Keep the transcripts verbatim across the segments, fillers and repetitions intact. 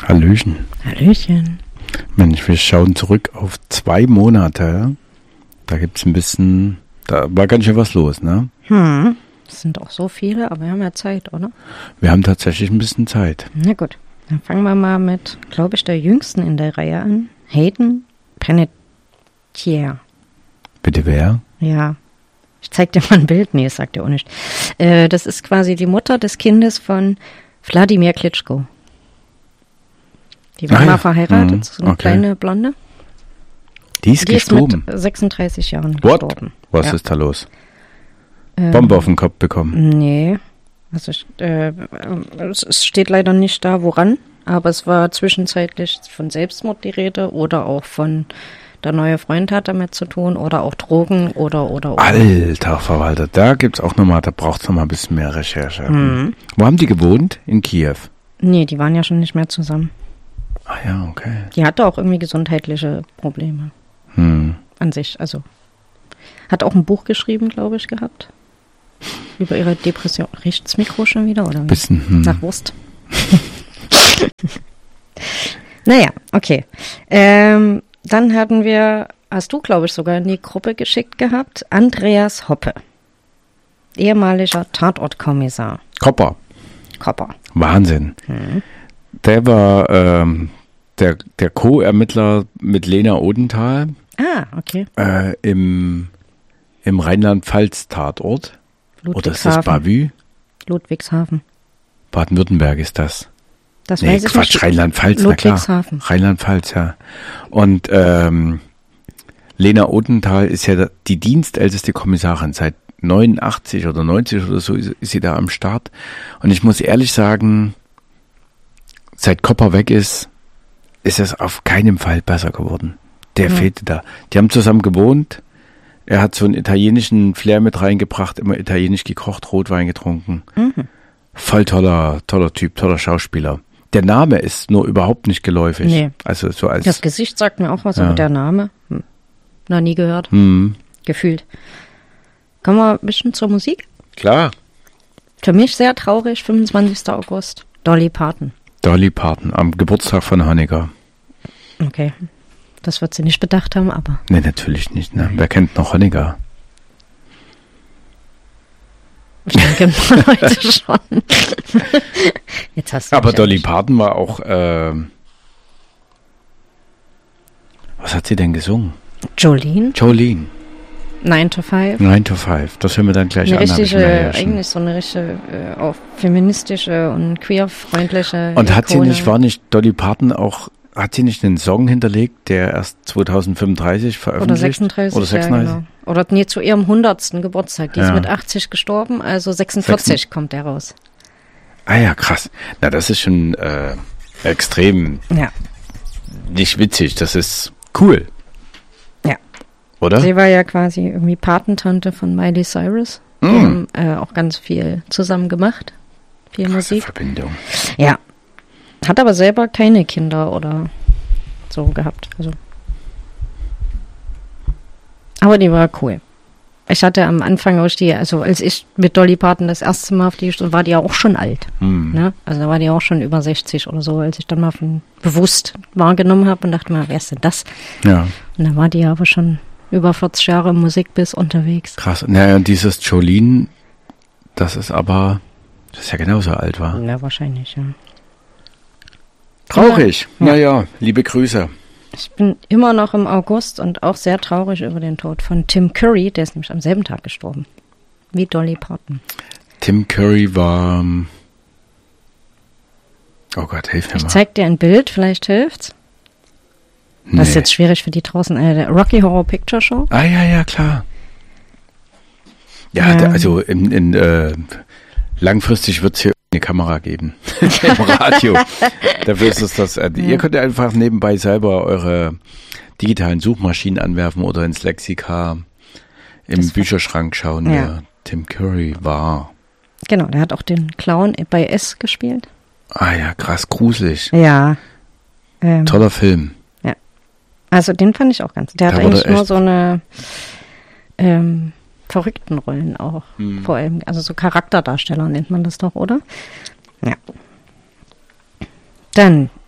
Hallöchen. Hallöchen. Mensch, wir schauen zurück auf zwei Monate. Da gibt's ein bisschen, da war ganz schön was los, ne? Hm, das sind auch so viele, aber wir haben ja Zeit, oder? Wir haben tatsächlich ein bisschen Zeit. Na gut, dann fangen wir mal mit, glaube ich, der jüngsten in der Reihe an. Hayden Panettiere. Bitte wer? Ja, ich zeig dir mal ein Bild. Nee, das sagt er auch nicht. Äh, das ist quasi die Mutter des Kindes von Wladimir Klitschko. Die war Ah, mal ja. verheiratet, Mhm, so eine okay. kleine Blonde. Die ist Die ist gestorben. mit sechsunddreißig Jahren What? gestorben. Was Ja. ist da los? Ähm, Bombe auf den Kopf bekommen. Nee, also ich, äh, es es steht leider nicht da, woran, aber es war zwischenzeitlich von Selbstmord die Rede oder auch von der neue Freund hat damit zu tun oder auch Drogen oder oder oder. Alter Verwalter, da gibt's auch nochmal, da braucht's noch mal ein bisschen mehr Recherche. Mhm. Wo haben die gewohnt? In Kiew. Nee, die waren ja schon nicht mehr zusammen. Ah ja, okay. Die hatte auch irgendwie gesundheitliche Probleme Hm. an sich, also hat auch ein Buch geschrieben, glaube ich, gehabt. Über ihre Depression. Riecht's Mikro schon wieder, oder? Bisschen, hm. Nach Wurst. Naja, okay. Ähm, dann hatten wir, hast du, glaube ich, sogar in die Gruppe geschickt gehabt, Andreas Hoppe. Ehemaliger Tatortkommissar. Kopper. Kopper. Wahnsinn. Mhm. Der war ähm, der, der Co-Ermittler mit Lena Odenthal Ah, okay. äh, im, im Rheinland-Pfalz-Tatort. Oder ist das Ludwigshafen. Bavü? Ludwigshafen. Baden-Württemberg ist das. Das Nee, weiß ich Quatsch, nicht. Rheinland-Pfalz, na klar. Ludwigshafen. Rheinland-Pfalz, ja. Und ähm, Lena Odenthal ist ja die dienstälteste Kommissarin. Seit neunundachtzig oder neunzig oder so ist, ist sie da am Start. Und ich muss ehrlich sagen, seit Kopper weg ist, ist es auf keinen Fall besser geworden. Der Mhm. fehlte da. Die haben zusammen gewohnt. Er hat so einen italienischen Flair mit reingebracht, immer italienisch gekocht, Rotwein getrunken. Mhm. Voll toller, toller Typ, toller Schauspieler. Der Name ist nur überhaupt nicht geläufig. Nee. Also so als Das Gesicht sagt mir auch was, Ja. aber der Name, hm. noch nie gehört, hm, gefühlt. Kommen wir ein bisschen zur Musik? klar. Für mich sehr traurig, fünfundzwanzigster August, Dolly Parton. Dolly Parton am Geburtstag von Honecker. Okay, das wird sie nicht bedacht haben, aber Nee, natürlich nicht. Ne? Wer kennt noch Honecker? ich denke mal heute schon. Jetzt hast du Aber mich Dolly erwischt. Parton war auch, ähm, was hat sie denn gesungen? Jolene, Jolene, nine to five. nine to five. Das hören wir dann gleich Eine an. hab ich richtige, mir ja schon. eigentlich so eine richtige, äh, auch feministische und queerfreundliche Und hat sie Ikone. nicht, war nicht Dolly Parton auch, hat sie nicht einen Song hinterlegt, der erst zweitausendfünfunddreißig veröffentlicht? Oder sechsunddreißig, Oder sechsunddreißig? ja, genau. Oder nee, zu ihrem hundertsten Geburtstag. Die Ja. ist mit achtzig gestorben, also sechsundvierzig kommt der raus. Ah ja, krass. Na, das ist schon äh, extrem Ja, nicht witzig. Das ist cool. ja. Oder? Sie war ja quasi irgendwie Patentante von Miley Cyrus. Die Mm. haben äh, auch ganz viel zusammen gemacht. Viel Krasse Musik. Verbindung. Ja. Hat aber selber keine Kinder oder so gehabt. Also. Aber die war cool. Ich hatte am Anfang auch die, also als ich mit Dolly Parton das erste Mal auf die Stunde, war die ja auch schon alt. Hm. Ne? Also da war die auch schon über sechzig oder so, als ich dann mal von bewusst wahrgenommen habe und dachte mal, wer ist denn das? Ja, Und dann war die ja aber schon über vierzig Jahre im Musikbiss unterwegs. krass. Naja, und dieses Jolene, das ist aber, das ist ja genauso alt war. Ja, wahrscheinlich, ja. Traurig. Ja. Naja, liebe Grüße. Ich bin immer noch im August und auch sehr traurig über den Tod von Tim Curry, der ist nämlich am selben Tag gestorben. Wie Dolly Parton. Tim Curry war, ähm, oh Gott, hilf mir Ich mal. zeig dir ein Bild, vielleicht hilft's. Das ist Nee. jetzt schwierig für die draußen. Äh, der Rocky Horror Picture Show. Ah, ja, ja, klar. Ja, Ja. da- also in, in, äh, langfristig wird es hier eine Kamera geben. Im Radio. Dafür ist es das. Äh, Ihr könnt ja einfach nebenbei selber eure digitalen Suchmaschinen anwerfen oder ins Lexika im Das war- Bücherschrank schauen, Ja. wer Tim Curry war. Genau, der hat auch den Clown bei S gespielt. Ah ja, krass, gruselig. Ja. Ähm, Toller Film. Also den fand ich auch ganz. Der Da hat wurde eigentlich nur echt- so eine ähm, verrückten Rollen auch. Hm. Vor allem, also so Charakterdarsteller nennt man das doch, oder? Ja. Dann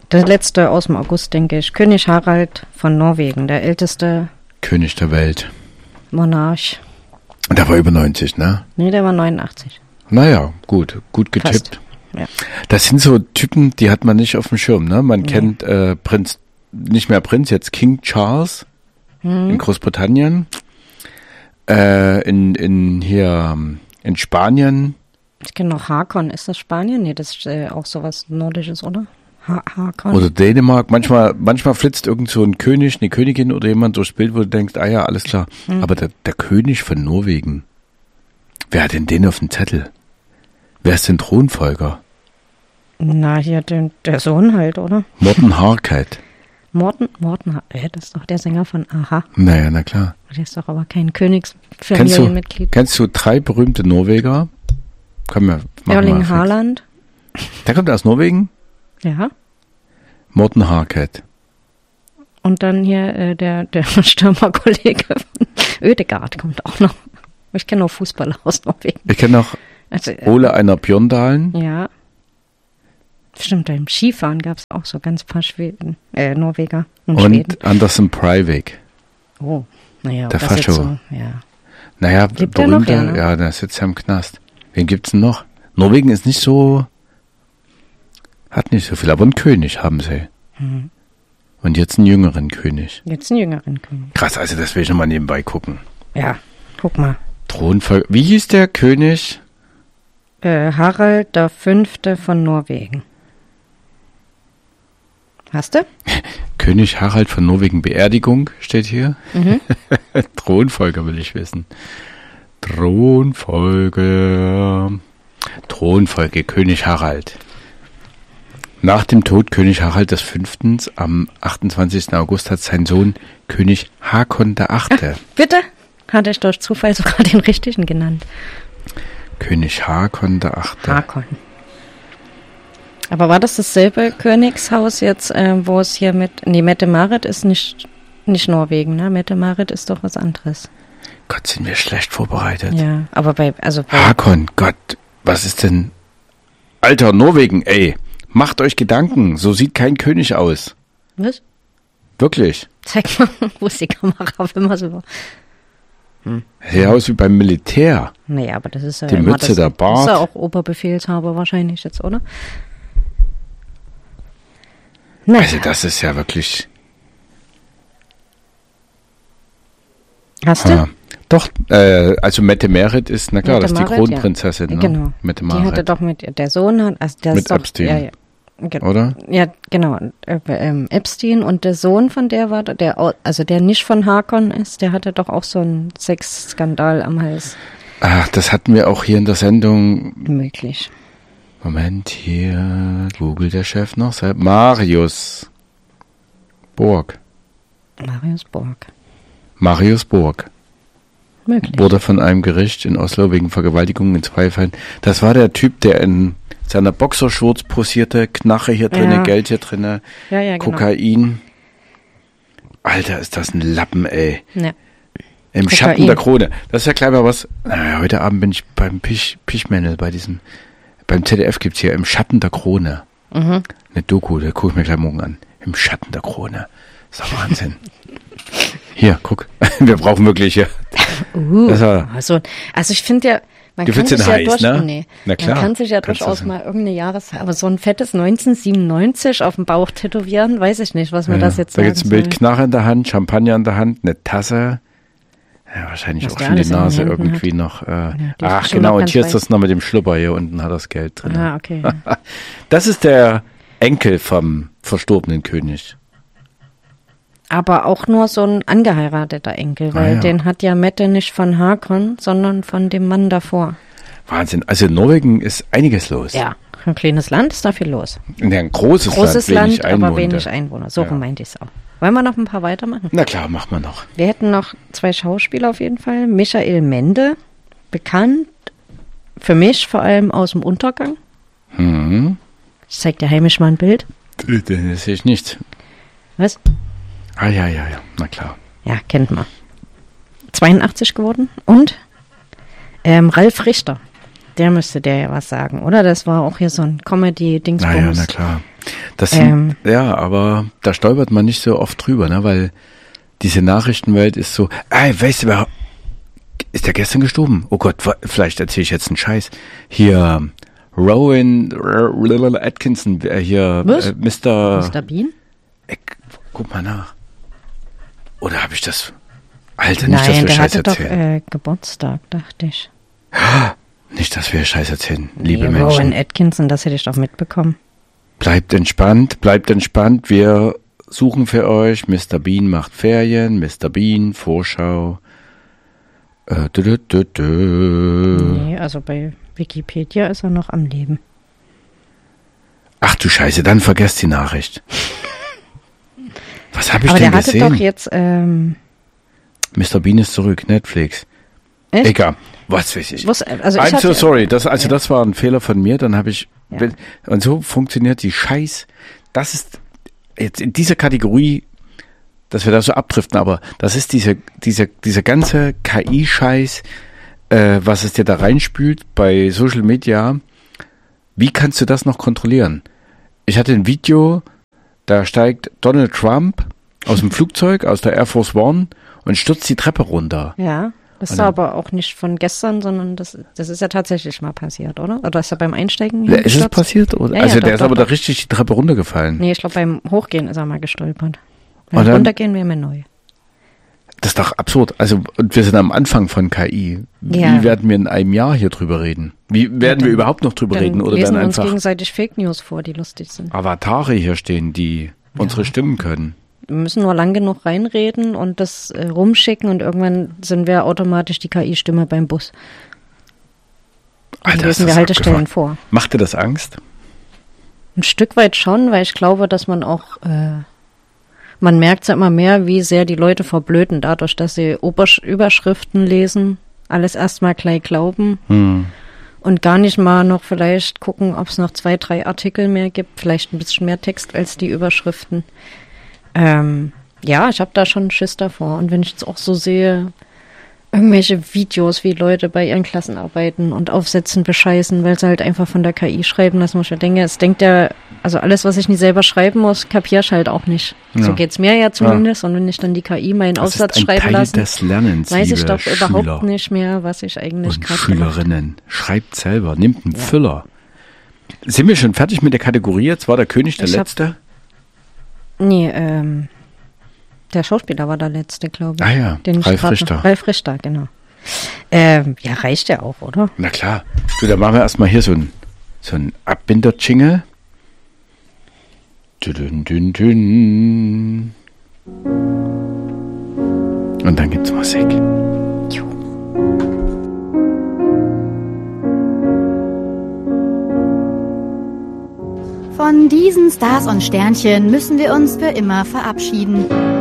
der letzte aus dem August, denke ich. König Harald von Norwegen, der älteste König der Welt. Monarch. Der war über neunzig, ne? Nee, der war neunundachtzig. Naja, gut, gut getippt. Fast. Ja. Das sind so Typen, die hat man nicht auf dem Schirm, ne? Man Nee. kennt äh, Prinz, nicht mehr Prinz, jetzt King Charles Hm. in Großbritannien, äh, in, in hier in Spanien. Ich kenne noch Hakon. Ist das Spanien? Nee, das ist äh, auch sowas Nordisches, oder? Ha Hakon. Oder Dänemark, manchmal, manchmal flitzt irgend so ein König, eine Königin oder jemand durchs Bild, wo du denkst, ah ja, alles klar. Hm. Aber der, der König von Norwegen, wer hat denn den auf dem Zettel? Wer ist denn Thronfolger? Na, hier den, der Sohn halt, oder? Morten Harket. Morten, Morten, äh, das ist doch der Sänger von Aha. Naja, na klar. Der ist doch aber kein Kennst du, Königsfamilienmitglied. kennst du drei berühmte Norweger? Komm, wir machen mal Erling fix. Haaland. Der kommt aus Norwegen? Ja. Morten Harket. Und dann hier äh, der, der Stürmerkollege von Ødegaard kommt auch noch. Ich kenne auch Fußballer aus Norwegen. Ich kenne noch Also, äh, Ole Einar Bjørndalen. ja. Stimmt, im Skifahren gab es auch so ganz paar Schweden, äh, Norweger und, Und Schweden. Andersen Breivik. Oh, naja, Der das ist Fascho. so, ja. Naja, Lebt der noch? berühmter, Ja, ne? ja, der sitzt ja im Knast. Wen gibt's denn noch? Norwegen ist nicht so, hat nicht so viel, aber einen König haben sie. Hm. Und jetzt einen jüngeren König. Jetzt einen jüngeren König. Krass, also das will ich nochmal nebenbei gucken. Ja, guck mal. Thronfolger, wie hieß der König? Äh, Harald der Fünfte von Norwegen. Hast du? König Harald von Norwegen, Beerdigung steht hier. Mhm. Thronfolger will ich wissen. Thronfolger. Thronfolge, König Harald. Nach dem Tod König Harald des Fünften am achtundzwanzigsten August hat sein Sohn König Hakon der Achte. Bitte? Hatte ich durch Zufall sogar den richtigen genannt. König Hakon der Achte. Hakon. Aber war das dasselbe Königshaus jetzt, äh, wo es hier mit... Nee, Mette-Marit ist nicht, nicht Norwegen, ne? Mette-Marit ist doch was anderes. Gott, sind wir schlecht vorbereitet. Ja, aber bei... Also bei Hakon, Gott, was ist denn... Alter, Norwegen, ey, macht euch Gedanken, so sieht kein König aus. was? Wirklich. Zeig mal, wo ist die Kamera, wenn man so... Sieht aus wie beim Militär. Naja, aber das ist ja Die immer Mütze, das, der Bart. Das ist ja auch Oberbefehlshaber wahrscheinlich jetzt, oder? Naja, Also das ist ja wirklich... hast du? Ah, doch, äh, also Mette-Marit ist, na klar, das ist die Mette-Marit, Kronprinzessin, ja. ne? Genau. Die Mette-Marit. hatte doch mit, der Sohn hat, also der Mit ist doch, Epstein. Ja, ja, Ge- Oder? Ja, genau. Äh, ähm, Epstein und der Sohn von der war, der, au- also der nicht von Hakon ist, der hatte doch auch so einen Sexskandal am Hals. Ach, das hatten wir auch hier in der Sendung. Möglich. Moment, hier googelt der Chef noch selbst. Marius Borg. Marius Borg. Marius Borg Möglich. wurde von einem Gericht in Oslo wegen Vergewaltigung in zwei Fällen. Das war der Typ, der in seiner Boxershorts posierte, Knarre hier drinne, Ja. Geld hier drinne, Ja, ja, genau. Kokain. Alter, ist das ein Lappen, ey. Ja. Im Kokain. Schatten der Krone. Das ist ja gleich mal was. Na, heute Abend bin ich beim Pich, Pichmännel, bei diesem, beim Z D F gibt's hier Im Schatten der Krone. Mhm. Eine Doku, da gucke ich mir gleich morgen an. Im Schatten der Krone. Das ist doch Wahnsinn. Hier, guck. Wir brauchen wirklich hier. Uh, Das war- also, also ich finde ja, man Du kann findest sich den ja heiß, durch, ne? nee, Na klar. man kann sich ja Kannst du durchaus sagen. mal irgendeine Jahreszahl, aber so ein fettes neunzehnhundertsiebenundneunzig auf dem Bauch tätowieren, weiß ich nicht, was mir Ja, das jetzt da gibt's ein sagen Bild soll. Knarre in der Hand, Champagner in der Hand, eine Tasse. Ja, wahrscheinlich Was auch der schon die alles in den Nase Händen irgendwie noch. Äh, die ist ach, bestimmt genau, noch und ganz hier ist weiß. das noch mit dem Schlupper. Hier unten hat das Geld drin. Ah, okay. Das ist der Enkel vom verstorbenen König. Aber auch nur so ein angeheirateter Enkel, weil Ah, ja. den hat ja Mette nicht von Hakon, sondern von dem Mann davor. Wahnsinn. Also in Norwegen ist einiges los. Ja, ein kleines Land ist da viel los. Ja, ein großes, Großes Land, Land, wenig Einwohner. aber wenig Einwohner. So Ja. rum meinte ich es auch. Wollen wir noch ein paar weitermachen? Na klar, machen wir noch. Wir hätten noch zwei Schauspieler auf jeden Fall. Michael Mende, bekannt für mich vor allem aus dem Untergang. Hm. Ich zeig dir heimisch mal ein Bild. Das sehe ich nicht. Was? Ah, ja, ja, ja. Na klar. Ja, kennt man. zweiundachtzig geworden. Und ähm, Ralf Richter. Der müsste der ja was sagen, oder? Das war auch hier so ein Comedy-Dingsbums. Na ja, na klar. Das sind, ähm, ja, aber da stolpert man nicht so oft drüber, ne, weil diese Nachrichtenwelt ist so, ey, weißt du, wer, ist der gestern gestorben? Oh Gott, vielleicht erzähle ich jetzt einen Scheiß. Hier, Rowan Atkinson, hier, Was? Mister Mister Bean? Ich, guck mal nach. Oder habe ich das? Alter, nicht, Nein, dass wir der Scheiß hatte erzählen. doch äh, Geburtstag, dachte ich. Nicht, dass wir Scheiß erzählen, liebe nee, Menschen. Rowan Atkinson, das hätte ich doch mitbekommen. Bleibt entspannt, bleibt entspannt. Wir suchen für euch. Mister Bean macht Ferien. Mister Bean, Vorschau. Äh, dü, dü, dü, dü. Nee, also bei Wikipedia ist er noch am Leben. Ach du Scheiße, dann vergesst die Nachricht. Was habe ich Aber denn der hatte gesehen? doch jetzt, ähm, Mister Bean ist zurück, Netflix. Echt? Egal, was weiß ich. Was, also ich I'm hatte, so sorry, das, also ja. das war ein Fehler von mir, dann habe ich, Ja. und so funktioniert die Scheiß, das ist jetzt in dieser Kategorie, dass wir da so abdriften, aber das ist diese, diese, dieser ganze K I-Scheiß, äh, was es dir da reinspült bei Social Media. Wie kannst du das noch kontrollieren? Ich hatte ein Video, da steigt Donald Trump aus dem Flugzeug, aus der Air Force One und stürzt die Treppe runter. Ja, das Und ist dann- aber auch nicht von gestern, sondern das, das ist ja tatsächlich mal passiert, oder? Oder ist er beim Einsteigen Ja, ist es hingestürzt? passiert? Oder? Ja, also ja, der doch, ist doch, aber doch. da richtig die Treppe runtergefallen. Nee, ich glaube beim Hochgehen ist er mal gestolpert. Und Beim dann- Runtergehen wäre mir neu. Das ist doch absurd. Also, und wir sind am Anfang von K I. Wie Ja. werden wir in einem Jahr hier drüber reden? Wie werden dann- wir überhaupt noch drüber Dann reden? Oder lesen werden uns einfach gegenseitig Fake News vor, die lustig sind. Avatare hier stehen, die unsere Stimmen können? Wir müssen nur lang genug reinreden und das äh, rumschicken und irgendwann sind wir automatisch die K I-Stimme beim Bus. Dann Alter, ist lesen wir das Haltestellen abgefahren. vor. Macht dir das Angst? Ein Stück weit schon, weil ich glaube, dass man auch, äh, man merkt ja immer mehr, wie sehr die Leute verblöden, dadurch, dass sie Obersch- Überschriften lesen, alles erstmal gleich glauben Hm. und gar nicht mal noch vielleicht gucken, ob es noch zwei, drei Artikel mehr gibt, vielleicht ein bisschen mehr Text als die Überschriften. Ähm, ja, ich habe da schon Schiss davor. Und wenn ich jetzt auch so sehe, irgendwelche Videos, wie Leute bei ihren Klassenarbeiten und Aufsätzen bescheißen, weil sie halt einfach von der K I schreiben lassen, wo ich mir denke, es denkt ja, also alles, was ich nicht selber schreiben muss, kapier ich halt auch nicht. Ja. So geht's mir ja zumindest. Und wenn ich dann die K I meinen Das Aufsatz ist ein schreiben Teil lasse, des Lernens, weiß ich liebe doch überhaupt Schüler nicht mehr, was ich eigentlich und gerade gemacht habe. Schülerinnen. Schreibt selber, nimmt einen Füller. Sind wir schon fertig mit der Kategorie? Jetzt war der König der Ich hab- Letzte. Nee, ähm, der Schauspieler war der Letzte, glaube ich. Ah ja, Den ich Ralf grad Richter. Noch, Ralf Richter, genau. Ähm, ja, reicht ja auch, oder? Na klar. Du, dann machen wir erstmal hier so ein, so ein Abbinder-Jingle. Dün, dün, dün. Und dann gibt's Musik. Von diesen Stars und Sternchen müssen wir uns für immer verabschieden.